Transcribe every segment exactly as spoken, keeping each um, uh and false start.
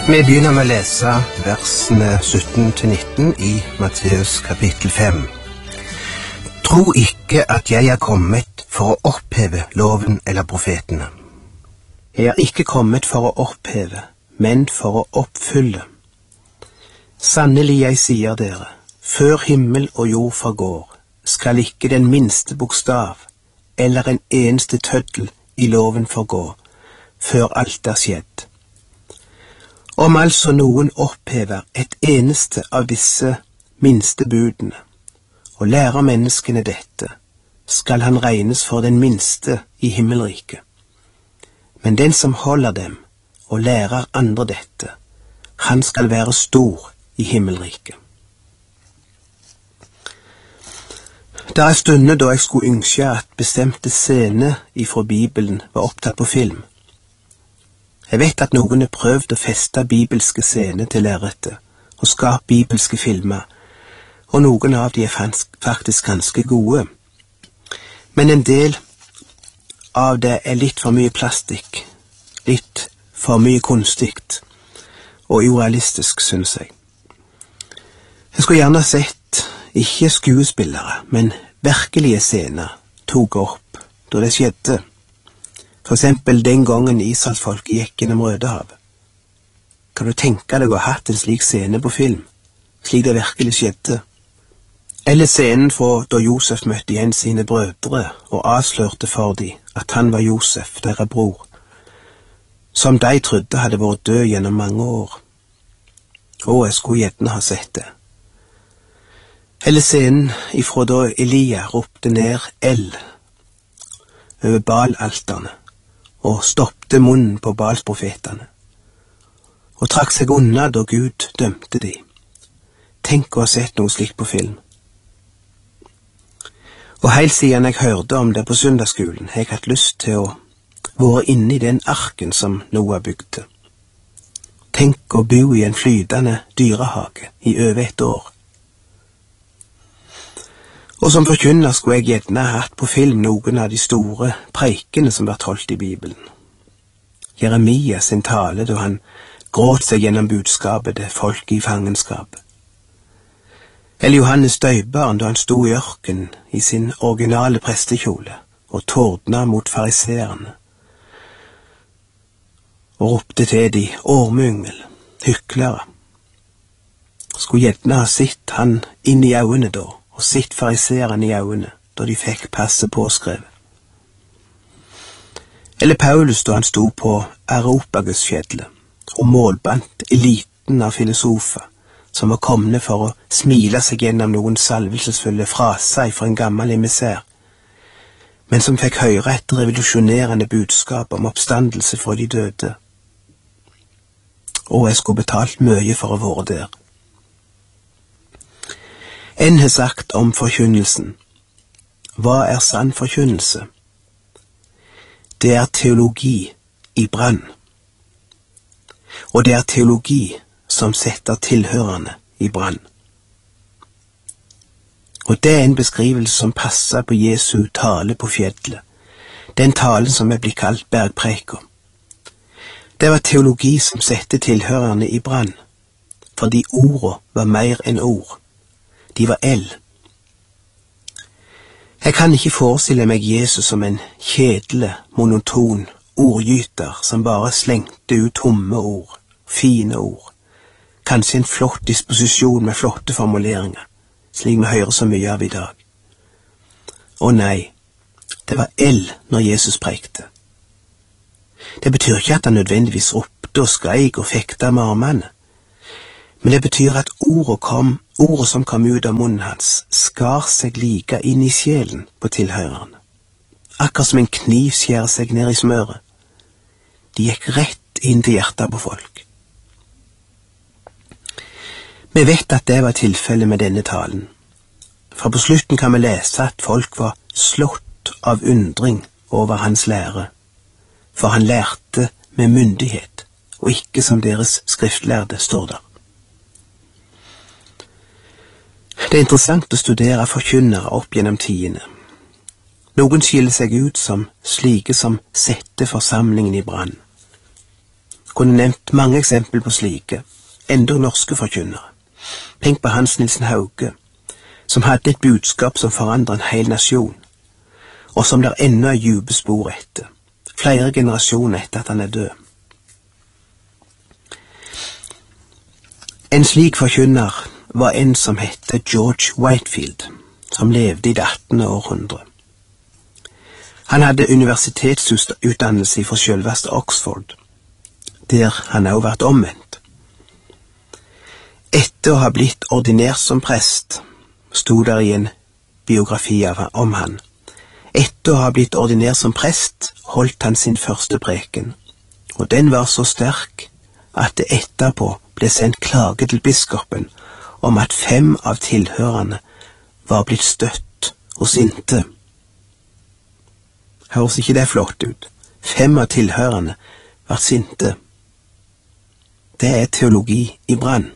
Vi begynner med å lese versene sytten til nitten i Matteus kapittel fem. Tro ikke at jeg er kommet for å oppheve loven eller profetene. Jeg er ikke kommet for å oppheve, men for å oppfylle. Sannelig jeg sier dere, før himmel og jord forgår, skal ikke den minste bokstav eller en eneste tøddel i loven forgå, før alt er skjedd. Om altså noen opphever et eneste av disse minste budene, og lærer menneskene dette, skal han regnes for den minste i himmelriket. Men den som holder dem og lærer andre dette, han skal være stor i himmelriket. Det er stunder da jeg skulle ønske at bestemte scener ifra Bibelen var opptatt på film. Jeg vet at noen har prøvd å feste bibelske scener til lerretet og skape bibelske filmer, og noen av de er faktisk ganske gode. Men en del av det er litt for mye plastikk, litt for mye kunstigt og urealistisk, synes jeg. Jeg skulle gjerne sett ikke skuespillere, men virkelige scener tok opp da det skjedde. For eksempel den gangen Israelsfolket gikk gjennom Rødehavet. Kan du tenke deg å ha hatt en slik scene på film, slik det virkelig skjedde? Eller scenen fra da Josef møtte igjen sine brødre og avslørte for dem at han var Josef, deres bror, som de trodde hadde vært død gjennom mange år. Å, jeg skulle gjerne ha sett det. Eller scenen ifra da Elia ropte ned eld over Baal-alterne og stoppte munnen på Baal-profetene, og trakk seg unna da Gud dømte de. Tenk å ha sett noe slikt på film. Og helt siden jeg hørte om det på søndagsskolen, har jeg hatt lyst til å være inne i den arken som Noah bygde. Tenk å bo i en flytende dyrehage i over et år. Og som forkynner skulle jeg gjerne ha hatt på film noen av de store preikene som ble holdt i Bibelen. Jeremia sin tale da han gråt seg gjennom budskapet til folk i fangenskap. Eller Johannes døperen da han sto i ørkenen i sin originale prestekjole og tordna mot fariseerne og ropte til de ormeyngel, hyklere. Skulle gjerne ha sett han inn i øynene da, og sitt fariserene i øynene, da de fikk passet påskrevet. Eller Paulus da han sto på Areopagusfjellet og målbandt eliten av filosofer som var komne for å smile seg gjennom noen salvelsesfulle fraser fra en gammel emissær, men som fikk høre et revolusjonerende budskap om oppstandelse fra de døde. Og jeg skulle betalt mye for å være der. En har sagt om forkynnelsen. Hva er sann forkynnelse? Det er teologi i brann. Og det er teologi som setter tilhørende i brann. Og det er en beskrivelse som passer på Jesu tale på fjellet. Den talen som er blitt kalt bergpreker. Det var teologi som sette tilhørende i brann, fordi ordet var mer enn ord. De var eld. Jeg kan ikke forestille meg Jesus som en kjedelig, monoton ordgyter som bare slengte ut tomme ord, fine ord, kanskje en flott disposisjon med flotte formuleringer, slik vi hører så mye av i dag. Å nei, det var eld når Jesus prekte. Det betyr ikke at han nødvendigvis ropte og skreik og fekta med armene, men det betyr at ordet kom Ordet som kom ut av munnen hans, skar seg like inn i sjelen på tilhørerne. Akkurat som en kniv skjærer seg ned i smøret. De gikk rett inn til hjertet på folk. Vi vet at det var tilfellet med denne talen. For på slutten kan vi lese at folk var slått av undring over hans lære. For han lærte med myndighet, og ikke som deres skriftlærde, står der. Det er interessant å studere forkynnere opp gjennom tidene. Noen skiller seg ut som slike som setter forsamlingen i brann. kunne nevnt mange eksempler på slike, enda norske forkynnere. Tenk på Hans Nilsen Hauge, som hadde et budskap som forandret en hel nasjon, og som der ennå er dype spor etter, flere generasjoner etter at han er død. En slik forkynner var en som hette George Whitefield, som levde i det attende århundre. Han hadde universitetsutdannelse fra selveste Oxford, der han også vært omvendt. Etter å ha blitt ordinert som prest, sto der i en biografi av, om han. Etter å ha blitt ordinert som prest, holdt han sin første preken, og den var så sterk at det etterpå ble sendt klage til biskopen om at fem av tilhørende var blitt støtt og sinte. Høres ikke det flott ut? Fem av tilhørende var sinte. Det er teologi i brann.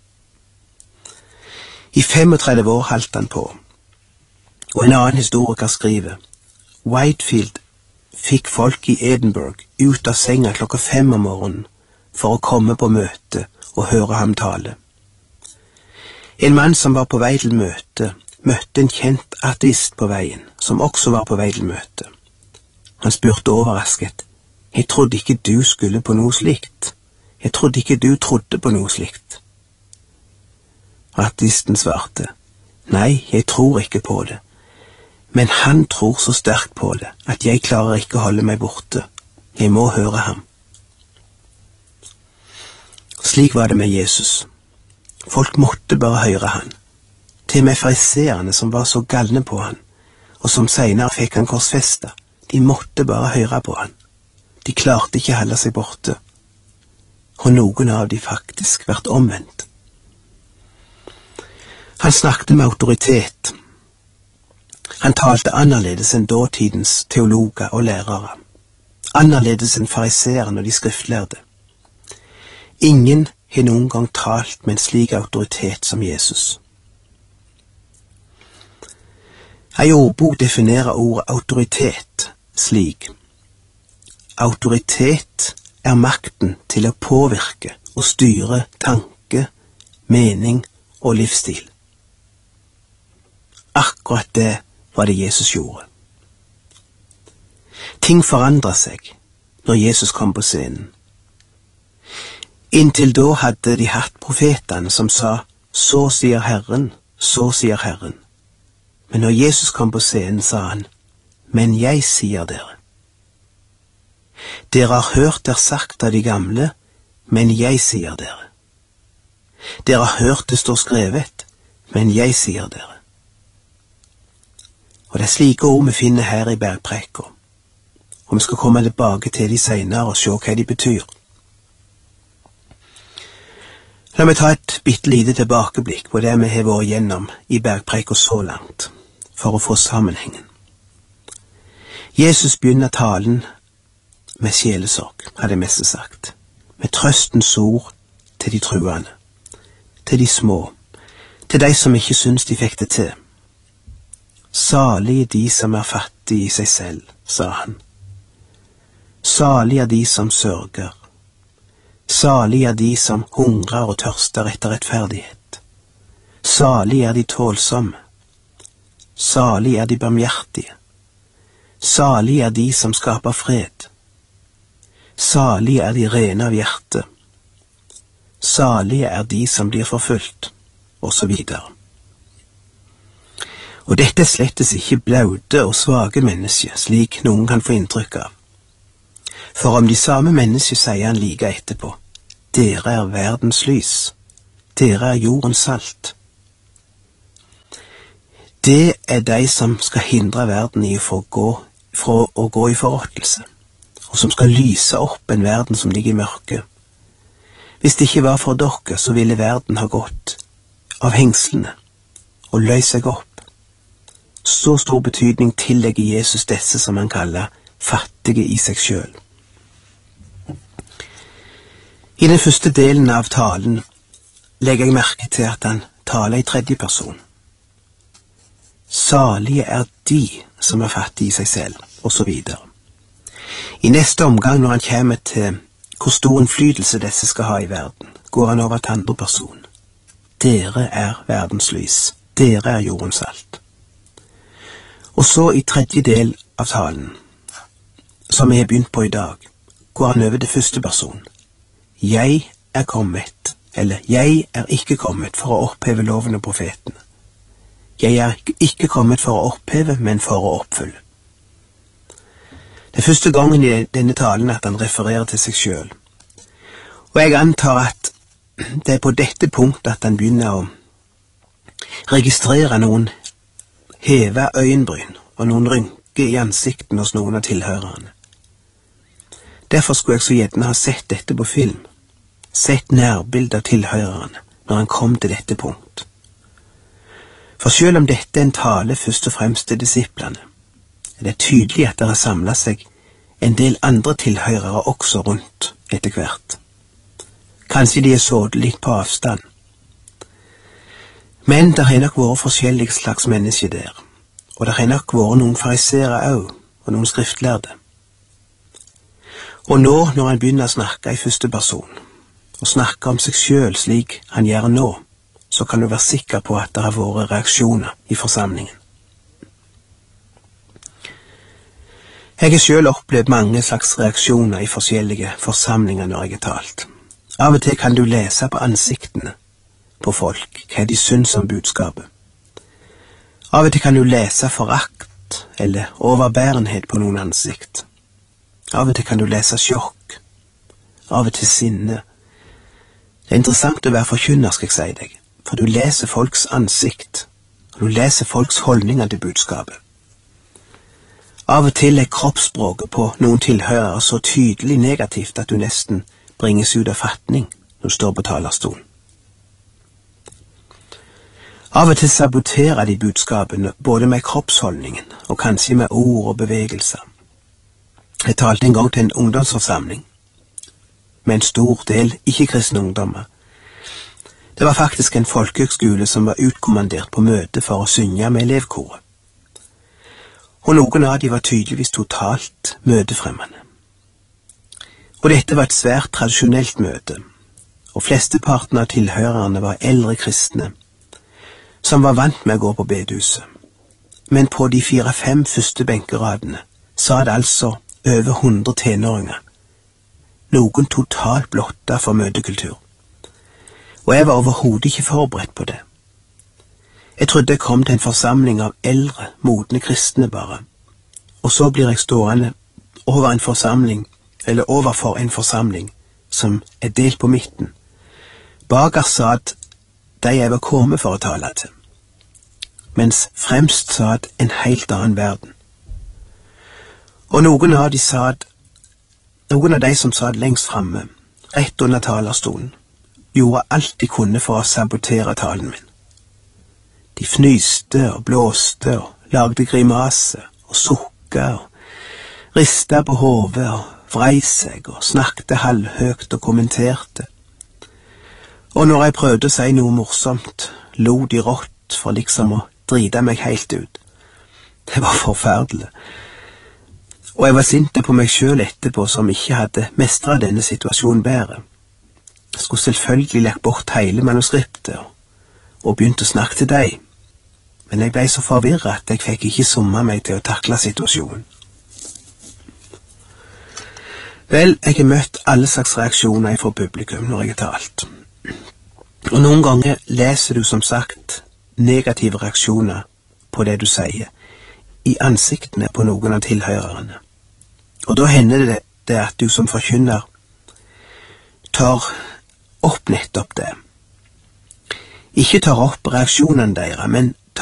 I femogtredve år holdt han på, og en annen historiker skriver: Whitefield fikk folk i Edinburgh ut av senga klokka fem om morgenen for å komme på møte og høre ham tale. En mann som var på vei til møte, møtte en kjent ateist på veien, som også var på vei til møte. Han spurte overrasket: «Jeg trodde ikke du skulle på noe slikt. Jeg trodde ikke du trodde på noe slikt.» Ateisten svarte: «Nei, jeg tror ikke på det, men han tror så sterkt på det at jeg klarer ikke å holde meg borte. Jeg må høre ham.» Slik var det med Jesus. Folk måtte bare høre han. Til og med fariseerne som var så galne på han, og som senere fikk han korsfesta, de måtte bare høre på han. De klarte ikke å holde seg borte. Og noen av de faktisk vært omvendt. Han snakket med autoritet. Han talte annerledes enn dåtidens teologer og lærere. Annerledes enn fariseerne og de skriftlærde. Ingen har noen gang talt med en slik autoritet som Jesus. Ei ordbok definerer ordet autoritet slik: autoritet er makten til å påvirke og styre tanke, mening og livsstil. Akkurat det var det Jesus gjorde. Ting forandret seg når Jesus kom på scenen. Inntil da hadde de hatt profetene som sa: «Så sier Herren, så sier Herren.» Men når Jesus kom på scenen, sa han: «Men jeg sier dere. Dere har hørt det sagt av de gamle, men jeg sier dere. Dere har hørt det står skrevet, men jeg sier dere.» Og det er slike ord vi finner her i bergpreka, og vi skal komme tilbake til de senere og se hva de betyr. La meg ta et bitte lite tilbakeblikk på det vi har vært gjennom i bergpreka så langt, for å få sammenhengen. Jesus begynner talen med sjelesorg, hadde jeg mest sagt, med trøstens ord til de truende, til de små, til de som ikke syns de fikk det til. «Salig er de som er fattige i seg selv», sa han. «Salig er de som sørger. Salig er de som hungrer og tørster etter rettferdighet. Salig er de tålsomme. Salig er de barmhjertige. Salig er de som skaper fred. Salig er de rene av hjerte. Salig er de som blir forfulgt», og så videre. Og dette er slettes ikke blaude og svake mennesker, slik noen kan få inntrykk av. For om de samme mennesker sier han like etterpå: «Dere er verdens lys. Dere er jordens salt.» Det er de som skal hindre verden i å gå, fra å gå i forråtelse, og som skal lyse opp en verden som ligger i mørke. Hvis det ikke var for dere, så ville verden ha gått av hengslene og løst seg opp. Så stor betydning tillegger Jesus disse som han kaller fattige i seg selv. I den første delen av talen legger jeg merke til at han taler i tredje person. Salige er de som er fattige i seg selv, og så videre. I neste omgang, når han kommer til hvor stor innflytelse disse skal ha i verden, går han over til andre person. Dere er verdens lys. Dere er jordens salt. Og så i tredje del av talen, som jeg har begynt på i dag, går han over til første person. Jeg er kommet, eller jeg er ikke kommet for å oppheve loven og profetene. Jeg er ikke kommet for å oppheve, men for å oppfylle. Det er første gangen i denne talen at han refererer til seg selv. Og jeg antar at det er på dette punktet at han begynner å registrere noen heve øyenbryn og noen rynker i ansikten hos noen av tilhørerne. Derfor skulle jeg så gjerne ha sett dette på film, sett nærbildet av tilhørerne når han kom til dette punkt. For selv om dette er en tale først og fremst til disiplene, er det tydelig at det har samlet seg en del andre tilhørere også rundt etter hvert. Kanskje de er sådd litt på avstand. Men det har nok vært forskjellige slags mennesker der, og det har nok vært noen fariseere også, og noen skriftlærde. Og nå, når han begynner å snakke i første person, og snakke om seg selv slik han gjør nå, så kan du være sikker på at det har vært reaksjoner i forsamlingen. Jeg har selv opplevd mange slags reaksjoner i forskjellige forsamlinger når jeg har talt. Av og til kan du lese på ansiktene på folk hva de syns om budskapet. Av og til kan du lese forakt eller overbærenhet på noen ansikt. Av og til kan du lese sjokk, av og til sinne. Det er interessant å være forkynner, skal jeg si deg, for du leser folks ansikt, og du leser folks holdninger til budskapet. Av og til er kroppsspråket på noen tilhørere så tydelig negativt at du nesten bringes ut av fatning når du står på talerstolen. Av og til saboterer de budskapene både med kroppsholdningen og kanskje med ord og bevegelser. Jeg talte en gang til en ungdomsforsamling med en stor del ikke-kristne ungdommer. Det var faktisk en folkehøgskole som var utkommandert på møte for å synge med elevkoret. Og noen av de var tydeligvis totalt møtefremmende. Og dette var et svært tradisjonelt møte, og flesteparten av tilhørerne var eldre kristne, som var vant med å gå på bedehuset. Men på de fire-fem første benkeradene sa det altså over hundre tenåringer, noen totalt blotta for møtekultur. Og jeg var overhodet ikke forberedt på det. Jeg trodde jeg kom til en forsamling av eldre, modne kristne bare, og så blir jeg stående over en forsamling, eller overfor en forsamling, som er delt på midten. Baker satt de jeg var kommet for å tale til, mens fremst satt en helt annen verden. Og noen av de satt, noen av de som satt lengst framme, rett under talerstolen, gjorde alt de kunne for å sabotere talen min. De fnyste og blåste og lagde grimase og sukka og rista på hodet og vrei seg og snakket halvhøgt og kommenterte. Og når jeg prøvde å si noe morsomt, lo de rått for liksom å drite meg helt ut. Det var forferdelig. Og jeg var sint på meg selv etterpå som ikke hadde mestret denne situasjonen bedre. Jeg skulle selvfølgelig lagt bort hele manuskriptet og, og begynt å snakke til deg. Men jeg ble så forvirret at jeg fikk ikke summe meg til å takle situasjonen. Vel, jeg har møtt alle slags reaksjoner fra publikum når jeg har talt. Og noen ganger leser du som sagt negative reaksjoner på det du sier, i ansiktene på noen av tilhørerne. Og da hender det, det at du som forkynner tar opp nettopp det. Ikke tar opp reaksjonene deres, men